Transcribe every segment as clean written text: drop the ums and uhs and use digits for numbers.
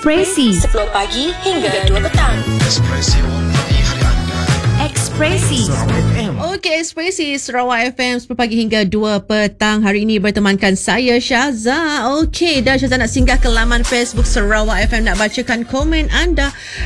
Ekspresi 10 pagi hingga 2 petang. Ekspresi warnai hari anda. Ekspresi Okey, Ekspresi Sarawak FM 10 pagi hingga 2 petang. Hari ini bertemankan saya Syaza. Okey, dan Syaza nak singgah ke laman Facebook Sarawak FM, nak bacakan komen anda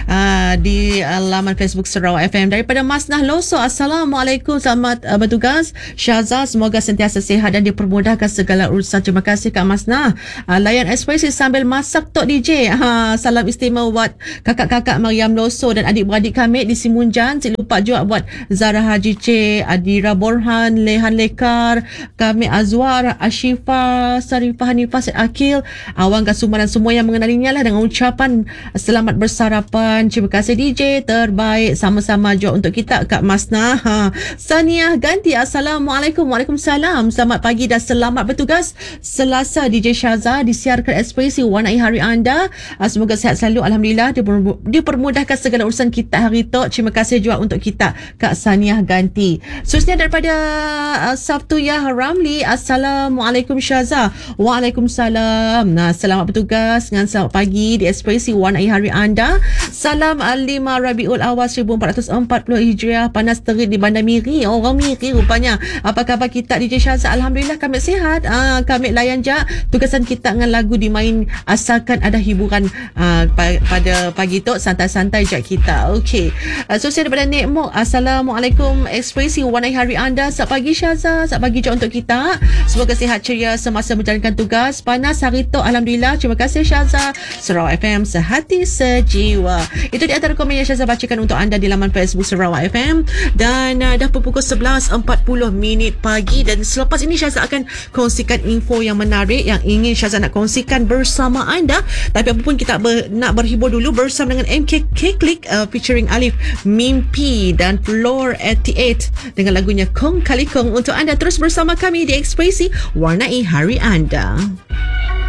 di laman Facebook Sarawak FM daripada Masnah Loso. Assalamualaikum, selamat bertugas Syaza, semoga sentiasa sihat dan dipermudahkan segala urusan. Terima kasih Kak Masnah. Layan Ekspresi sambil masak Tok DJ. Salam istimewa buat kakak-kakak Mariam Loso dan adik-beradik kami di Simunjan. Tak lupa juga buat Zara Haji C, Adira Borhan, Lehan Lekar, kami Azwar, Ashifa, Sarifah Hanifah, Syed Akil, Awang Kasuma dan semua yang mengenalinya lah, dengan ucapan selamat bersarapan. Terima kasih DJ, terbaik. Sama-sama juga untuk kita Kak Masnah. Saniah Ganti, Assalamualaikum. Waalaikumsalam. Selamat pagi dan selamat bertugas. Selasa DJ Syaza disiarkan Ekspresi warnai hari anda. Semoga sihat selalu, alhamdulillah, dipermudahkan segala urusan kita hari tu. Terima kasih juga untuk kita Kak Saniah Ganti. Seterusnya daripada Sabtu Yah Ramli, Assalamualaikum Syaza. Waalaikumsalam. Selamat bertugas dengan selamat pagi di Ekspresi warnai hari anda. Salam 5 Rabiul Awal 1440 Hijriah. Panas terik di Bandar Miri. Orang Miri rupanya. Apa khabar kita DJ Syaza? Alhamdulillah kami sihat. Kami layan je tugasan kita dengan lagu dimain, asalkan ada hiburan pada pagi tu, santai-santai je kita. Okey. Seterusnya daripada Nek Mok, Assalamualaikum. Ekspresi warnai hari anda. Selamat pagi Syaza. Selamat pagi juga untuk kita. Semoga sihat ceria semasa menjalankan tugas. Panas hari tu, alhamdulillah. Terima kasih Syaza. Sarawak FM, sehati sejiwa. Itu di antara komen yang Syaza bacakan untuk anda di laman Facebook Sarawak FM. Dan dah pukul 11.40 pagi. Dan selepas ini Syaza akan kongsikan info yang menarik yang ingin Syaza nak kongsikan bersama anda. Tapi apapun, kita nak berhibur dulu bersama dengan MK Click featuring Alif Mimpi dan Floor 88 dengan lagunya Kong Kali Kong untuk anda. Terus bersama kami di Ekspresi warnai hari anda.